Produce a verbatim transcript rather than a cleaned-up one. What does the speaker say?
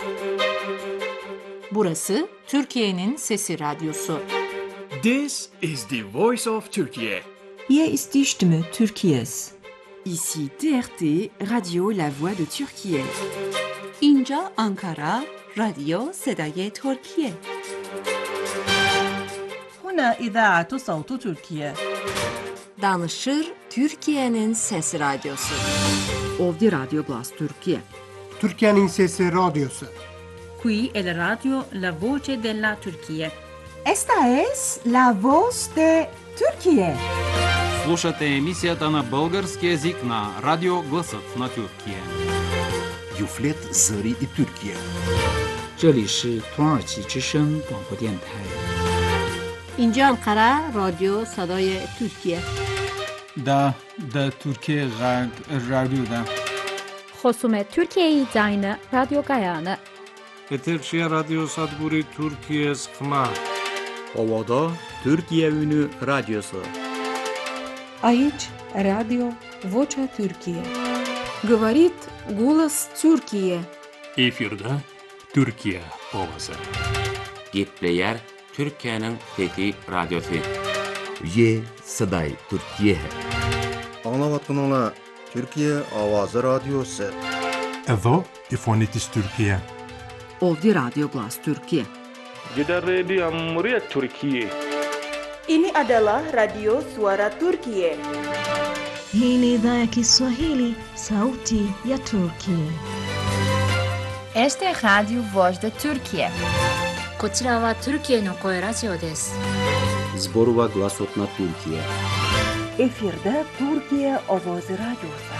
Burası Türkiye'nin Sesi Radyosu. This is the voice of Turkey. Hier ist die Stimme Türkiye's. Ici T R T, Radio La Voix de Türkiye. اینجا آنکارا، رادیو صدای ترکیه. هنا إذاعة صوت تركيا. Danışır Türkiye'nin Sesi Radyosu. Ovdje Radio Glas Türkiye. Türkiye'nin Sesi Radyosu. Qui è la radio La Voce della Turchia. Esta es la voz de Türkiye. Слушате емисията на български език на Радио Гласът на Türkiye. Юфлет Зări и Türkiye. 这里是土耳其之声广播电台。 اینجا انقره رادیو صدای ترکیه. دا دا Türkiye Radyo'da. خصوم Türkiye Yayını Radyo Gayane. Eterşehir Radyo Sadburi Türkiye Sıkma. Ovada Türkiye Ünü Radyosu. Aici Radio Vocea Türkiye. Говорит голос Türkiye. Efirde Türkiye Ovası. Gepleyer Türkiye'nin Fethi Radyosu. Ye Saday Türkiye. Anlavatkanala Türkiye Avazı Radyosu. Evo İfonitis Türkiye. Ovdje Radio Glas Türkiye. Gider Radio Cumhuriyet Türkiye. Ini adalah Radio Suara Turkiye. Hii ni idhaa ya Kiswahili, Sauti ya Turkiye. Este es Radio Voz de Turkiye. こちらはトルキエの声ラジオです。 Zborova Glasot na Türkiye. Efirde Türkiye Avazı Radyosu.